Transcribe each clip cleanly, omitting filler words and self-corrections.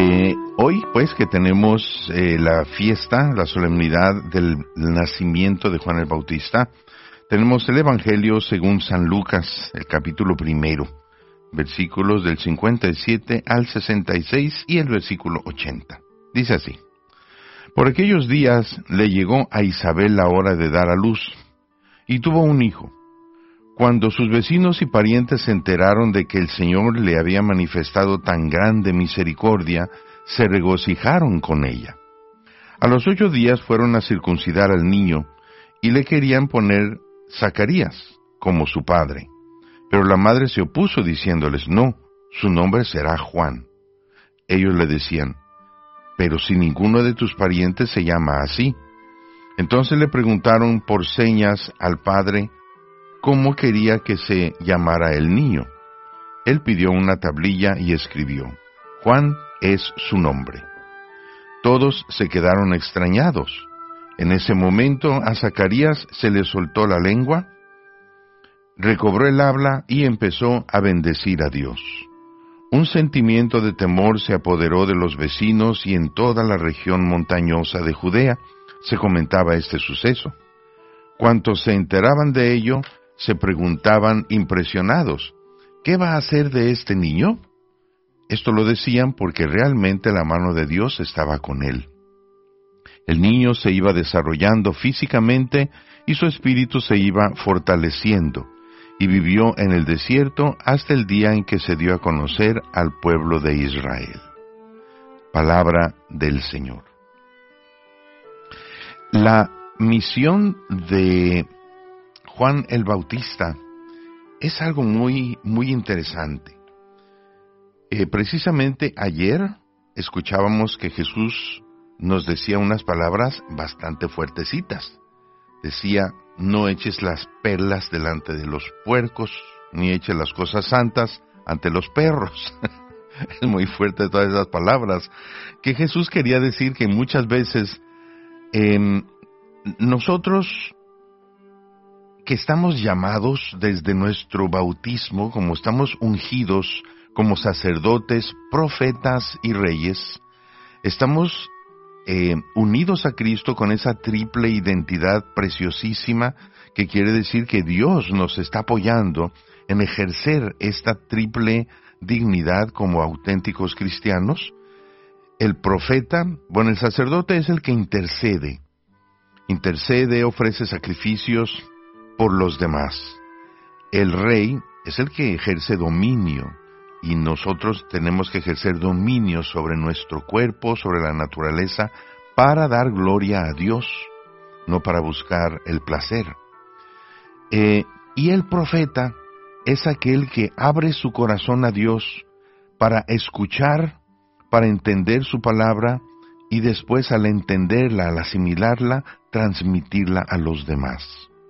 Hoy, pues, que tenemos la fiesta, la solemnidad del nacimiento de Juan el Bautista, tenemos el Evangelio según San Lucas, el capítulo 1, versículos del 57 al 66 y el versículo 80. Dice así: Por aquellos días le llegó a Isabel la hora de dar a luz, y tuvo un hijo. Cuando sus vecinos y parientes se enteraron de que el Señor le había manifestado tan grande misericordia, se regocijaron con ella. A los 8 días fueron a circuncidar al niño, y le querían poner Zacarías, como su padre. Pero la madre se opuso diciéndoles: no, su nombre será Juan. Ellos le decían: pero si ninguno de tus parientes se llama así. Entonces le preguntaron por señas al padre cómo quería que se llamara el niño. Él pidió una tablilla y escribió: Juan es su nombre. Todos se quedaron extrañados. En ese momento a Zacarías se le soltó la lengua, recobró el habla y empezó a bendecir a Dios. Un sentimiento de temor se apoderó de los vecinos y en toda la región montañosa de Judea se comentaba este suceso. Cuantos se enteraban de ello, se preguntaban impresionados: ¿qué va a hacer de este niño? Esto lo decían porque realmente la mano de Dios estaba con él. El niño se iba desarrollando físicamente y su espíritu se iba fortaleciendo, y vivió en el desierto hasta el día en que se dio a conocer al pueblo de Israel. Palabra del Señor. La misión de Juan el Bautista es algo muy interesante. Precisamente ayer escuchábamos que Jesús nos decía unas palabras bastante fuertecitas. Decía: no eches las perlas delante de los puercos, ni eches las cosas santas ante los perros. Es muy fuerte todas esas palabras, que Jesús quería decir que muchas veces nosotros, que estamos llamados desde nuestro bautismo, como estamos ungidos como sacerdotes, profetas y reyes, estamos unidos a Cristo con esa triple identidad preciosísima, que quiere decir que Dios nos está apoyando en ejercer esta triple dignidad como auténticos cristianos. El profeta, el sacerdote es el que intercede, ofrece sacrificios por los demás. El rey es el que ejerce dominio, y nosotros tenemos que ejercer dominio sobre nuestro cuerpo, sobre la naturaleza, para dar gloria a Dios, no para buscar el placer. Y el profeta es aquel que abre su corazón a Dios para escuchar, para entender su palabra, y después, al entenderla, al asimilarla, transmitirla a los demás.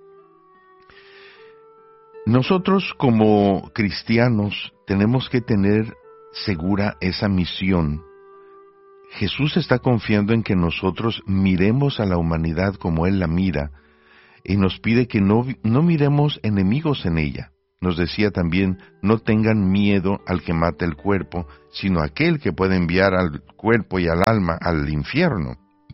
Nosotros como cristianos tenemos que tener segura esa misión. Jesús está confiando en que nosotros miremos a la humanidad como Él la mira, y nos pide que no miremos enemigos en ella. Nos decía también: no tengan miedo al que mata el cuerpo, sino aquel que puede enviar al cuerpo y al alma al infierno.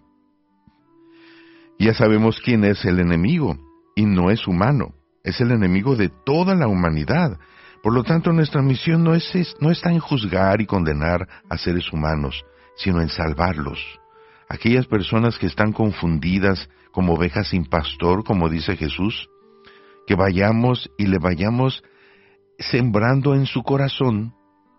Ya sabemos quién es el enemigo, y no es humano. Es el enemigo de toda la humanidad. Por lo tanto, nuestra misión no está en juzgar y condenar a seres humanos, sino en salvarlos. Aquellas personas que están confundidas como ovejas sin pastor, como dice Jesús, que vayamos y le vayamos sembrando en su corazón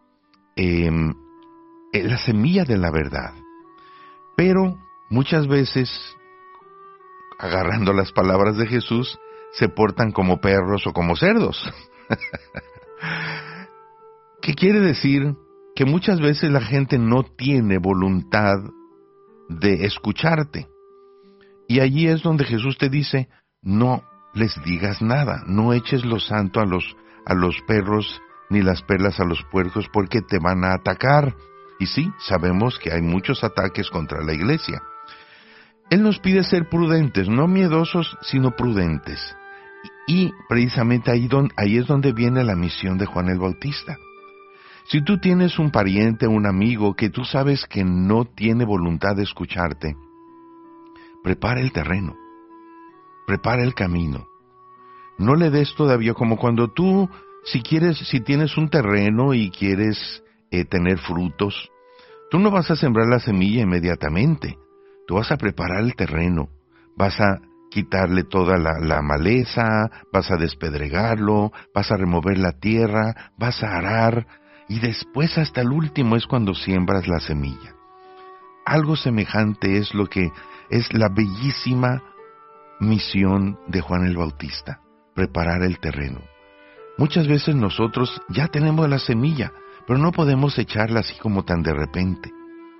la semilla de la verdad. Pero muchas veces, agarrando las palabras de Jesús, se portan como perros o como cerdos. ¿Qué quiere decir? Que muchas veces la gente no tiene voluntad de escucharte. Y allí es donde Jesús te dice: no les digas nada, no eches lo santo a los perros, ni las perlas a los puercos, porque te van a atacar. Y sí, sabemos que hay muchos ataques contra la iglesia. Él nos pide ser prudentes, no miedosos, sino prudentes. Y precisamente ahí es donde viene la misión de Juan el Bautista. Si tú tienes un pariente, un amigo que tú sabes que no tiene voluntad de escucharte, prepara el terreno, prepara el camino. No le des todavía, como cuando tú, si tienes un terreno y quieres tener frutos, tú no vas a sembrar la semilla inmediatamente. Tú vas a preparar el terreno, vas a quitarle toda la maleza, vas a despedregarlo, vas a remover la tierra, vas a arar, y después hasta el último es cuando siembras la semilla. Algo semejante es lo que es la bellísima misión de Juan el Bautista, preparar el terreno. Muchas veces nosotros ya tenemos la semilla, pero no podemos echarla así como tan de repente.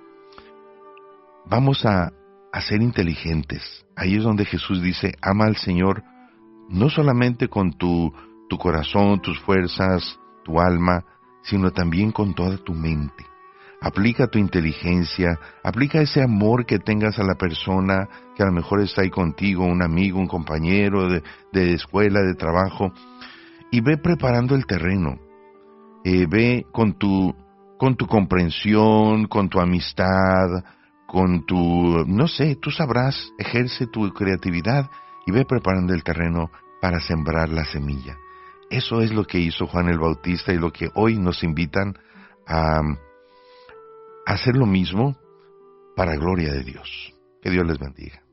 Vamos a ser inteligentes. Ahí es donde Jesús dice, ama al Señor no solamente con tu corazón, tus fuerzas, tu alma, sino también con toda tu mente. Aplica tu inteligencia, aplica ese amor que tengas a la persona que a lo mejor está ahí contigo, un amigo, un compañero de escuela, de trabajo, y ve preparando el terreno. Ve con tu comprensión, con tu amistad, con tu, no sé, tú sabrás, ejerce tu creatividad y ve preparando el terreno para sembrar la semilla. Eso es lo que hizo Juan el Bautista y lo que hoy nos invitan a hacer lo mismo para gloria de Dios. Que Dios les bendiga.